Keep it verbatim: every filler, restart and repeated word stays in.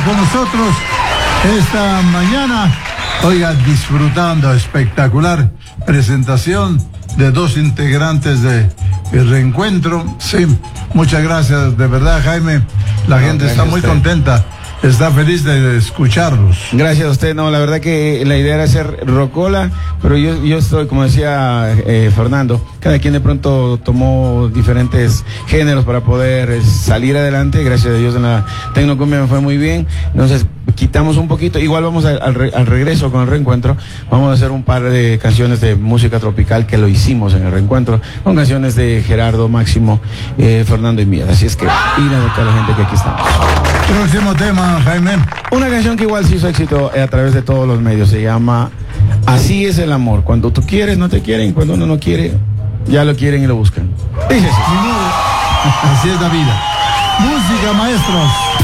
con nosotros esta mañana. Oiga, disfrutando, espectacular presentación de dos integrantes de El Reencuentro. Sí, muchas gracias, de verdad, Jaime. La no, gente está muy contenta. Está feliz de escucharlos. Gracias a usted. No, la verdad que la idea era hacer rocola, pero yo, yo estoy, como decía eh, Fernando, cada quien de pronto tomó diferentes géneros para poder salir adelante. Gracias a Dios en la Tecnocumbia me fue muy bien. Entonces quitamos un poquito, igual vamos a, al, re, al regreso con El Reencuentro, vamos a hacer un par de canciones de música tropical que lo hicimos en El Reencuentro, con canciones de Gerardo, Máximo, eh, Fernando y mía. Así es que, y a toda la gente que aquí estamos. Próximo tema, Jaime. Una canción que igual se hizo éxito a través de todos los medios, se llama Así es el amor. Cuando tú quieres, no te quieren, cuando uno no quiere, ya lo quieren y lo buscan. Dice así. Así es la vida. Música, maestros.